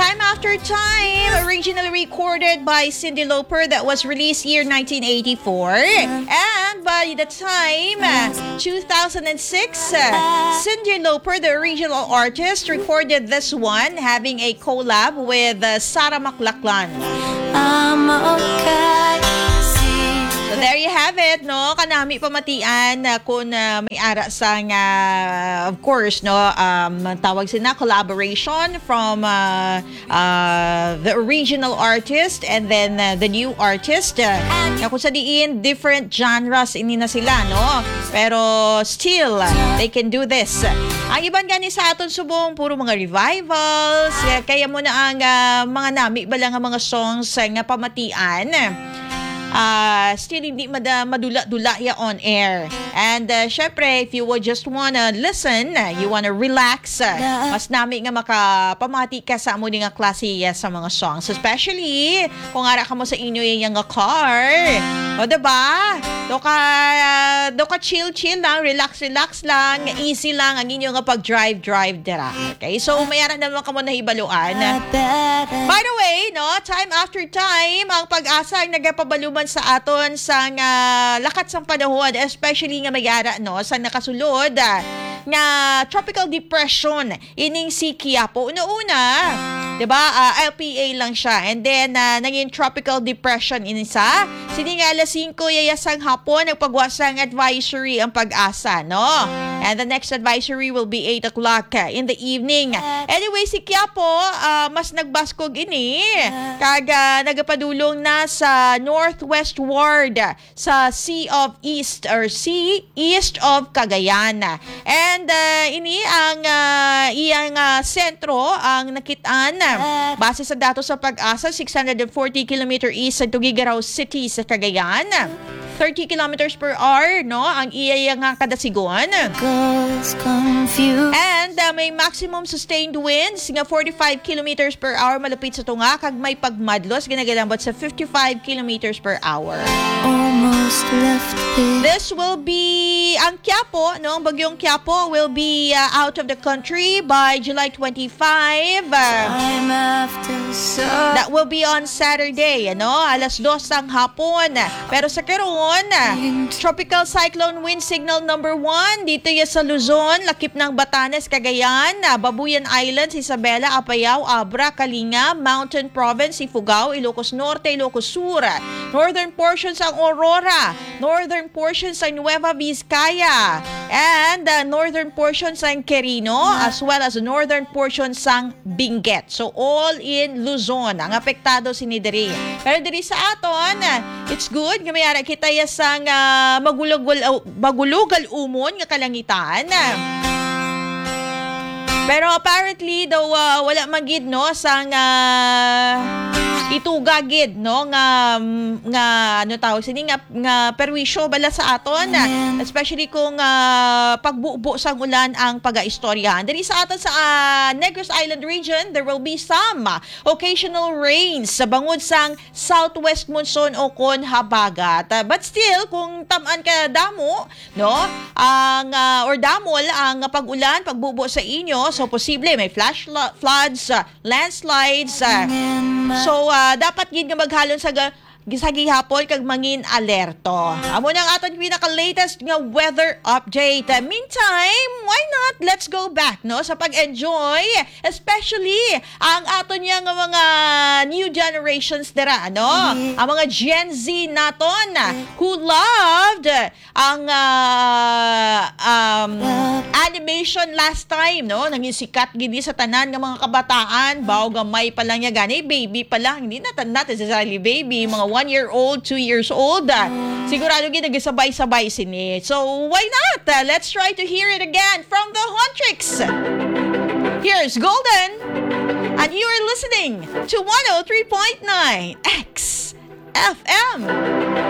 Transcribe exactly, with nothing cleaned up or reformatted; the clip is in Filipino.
Time After Time, originally recorded by Cyndi Lauper, that was released year nineteen eighty-four. And by the time, two thousand six, Cyndi Lauper, the original artist, recorded this one, having a collab with uh, Sarah McLachlan. I'm okay. So there you have it, no? Kanami pamatian na kung uh, may ara sa nga, of course, no, um, tawag sina collaboration from uh, uh, the original artist and then uh, the new artist. Uh, na kung sa diin, different genres ini na sila, no? Pero still, uh, they can do this. Ang iban gani sa aton subong, puro mga revivals. Kaya mo na ang uh, mga nami ba lang ang mga songs uh, nga pamatian. Uh, still hindi mada, madula-dula ya on air. And uh, syempre, if you would just wanna listen, you wanna relax, uh, mas nami nga makapamati ka sa amo nga klase uh, sa mga songs. Especially, kung ara ka mo sa inyo yung nga car. O diba? Do ka, uh, do ka chill-chill lang, relax-relax lang, easy lang ang inyo nga pag-drive-drive dira. Okay? So, mayara naman ka mo na hibaluan. By the way, no, time after time, ang pag-asa ang nagapabaluman sa aton sa nga lakat sang panahon, especially nga mayara, no, sa nakasulod uh, nga tropical depression ining si Quiapo. Una-una, diba, uh, L P A lang siya, and then uh, naging tropical depression ini sa sini nga alas singko yayasang hapon nagpagwasang advisory ang pag-asa, no? And the next advisory will be eight o'clock in the evening. Anyway, si Quiapo uh, mas nagbaskog ini kag uh, nagapadulong na sa northwest ward sa Sea of East or Sea East of Cagayan. And uh, ini ang uh, iyang uh, sentro ang nakitaan base sa datos sa pag-asa, six hundred forty kilometers east sa Tuguegarao City sa Cagayan. thirty kilometers per hour, no, ang iyang uh, kadasigon. And uh, may maximum sustained winds nga forty-five kilometers per hour malapit sa tunga, kag may pagmadlos ginagalambot sa fifty-five kilometers per hour. Almost left it. This will be ang Quiapo, no, ang bagyong Quiapo will be uh, out of the country by July twenty-fifth. Uh, Time after so. that will be on Saturday, ano, alas dos ang hapon. Pero sa karon, tropical cyclone wind signal number one dito ya sa Luzon, lakip ng Batanes, Cagayan, Babuyan Islands, Isabela, Apayao, Abra, Kalinga, Mountain Province, Ifugao, Ilocos Norte, Ilocos Sur, northern portions ng Aurora, northern portions ng Nueva Vizcaya, and uh, northern portions ng Quirino, as well as northern portions ng Benguet. So all in Luzon ang apektado sinidiri. Pero diri sa aton, it's good nga mayara kita ya sang uh, magulugal magulugal umon nga kalangitan. Pero apparently daw uh, wala magid, no, sang uh, itugagid, no, nga nga ano tawag sini nga nga perwisyo bala sa aton, especially kung uh, pagbubo sang ulan ang pagaistoryahan. Diri sa aton sa uh, Negros Island region, there will be some uh, occasional rains sa bangod sang southwest monsoon o kon habagat. Uh, but still, kung tamaan ka damo, no, ang uh, or damol ang pag-ulan, pagbubo sa inyo, so posible may flash lo- floods, uh, landslides. Uh, so uh, dapat gid nga maghalon sa ga- sa gihapon kag mangin alerto. Amo nang aton pinaka-latest nga weather update. Meantime, why not let's go back, no, sa pag-enjoy, especially ang aton nga mga new generations dira, no, mm-hmm. ang mga Gen Z naton who loved ang uh, um, animation last time, no, nangin sikat gini sa tanan nga mga kabataan, bawo gamay pa lang niya gani, baby pa lang, hindi natin natin sa sarili baby, mga one-year-old, two years old. Uh, sigurado gina nagsabay-sabay sini. So, why not? Uh, let's try to hear it again from the Hontrix. Here's Golden. And you are listening to one oh three point nine X F M.